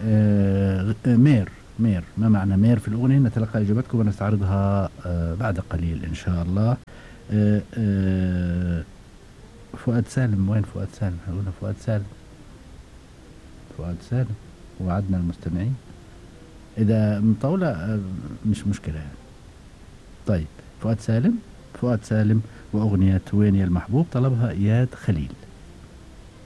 مير. مير، ما معنى مير في الأغنية؟ نتلقى إجابتكم ونستعرضها بعد قليل إن شاء الله. آه، آه، فؤاد سالم، وين فؤاد سالم؟ هنا فؤاد سالم. فؤاد سالم، وعدنا المستمعين. إذا مطولة مش مشكلة يعني. طيب، فؤاد سالم. فؤاد سالم وأغنية وين يا المحبوب طلبها إياد خليل.